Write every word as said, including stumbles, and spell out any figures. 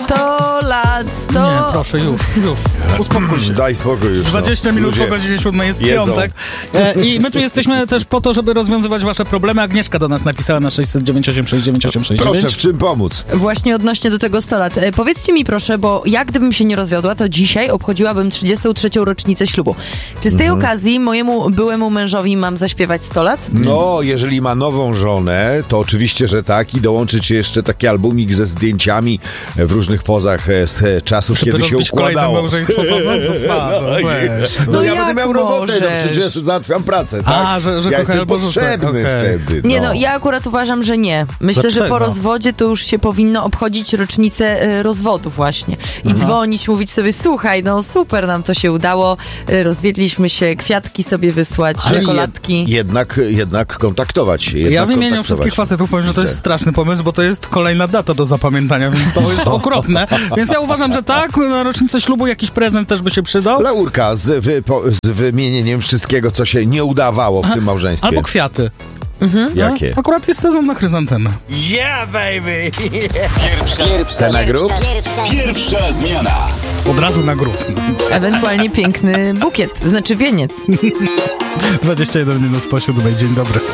sto lat, sto... Nie, proszę, już, już. Uspokój się. Daj spokój już. dwadzieścia no. minut Ludzie po godzinie siódmej jest jedzą. piątek. E, I my tu jesteśmy też po to, żeby rozwiązywać wasze problemy. Agnieszka do nas napisała na sześć zero dziewięć osiem sześć dziewięć osiem sześć dziewięć. Proszę, w czym pomóc? Właśnie odnośnie do tego sto lat. E, powiedzcie mi proszę, bo jak gdybym się nie rozwiodła, to dzisiaj obchodziłabym trzydziestą trzecią rocznicę ślubu. Czy z tej Mhm. okazji mojemu byłemu mężowi mam zaśpiewać sto lat? No, jeżeli ma nową żonę, to oczywiście, że tak i dołączyć jeszcze taki albumik ze zdjęciami w różnych pozach z czasów, Żeby kiedy się rozbić kolejne układało. małżeństwo, Paweł, Paweł, weź. No, No ja jak będę miał robotę, no możesz? przecież załatwiam pracę, tak? A, że- że ja kochaj jestem albo rzucaj, potrzebny okej. wtedy. Nie no, ja akurat uważam, że nie. Myślę, że Dlaczego? po rozwodzie to już się powinno obchodzić rocznicę e, rozwodu właśnie. I dzwonić, mówić sobie, słuchaj, no super nam to się udało, e, rozwiedliśmy się, kwiatki sobie wysłać, Czyli czekoladki. Jed, jednak, jednak kontaktować się. Jednak Ja wymieniam kontaktować. wszystkich facetów, powiem, że to jest straszny pomysł, bo to jest kolejna data do zapamiętania, więc to jest okropne. Więc ja uważam, że tak, na rocznicę ślubu jakiś prezent też by się przydał. Laurka z, wy, po, z wymienieniem wszystkiego, co się nie udawało w tym małżeństwie. Albo kwiaty. Jakie? Akurat jest sezon na chryzantemy. Yeah, baby! Pierwsza, pierwsza, Te na grób? pierwsza zmiana. Od razu na grób. Ewentualnie piękny bukiet, znaczy wieniec. dwadzieścia jeden minut po siódmej. Dzień dobry.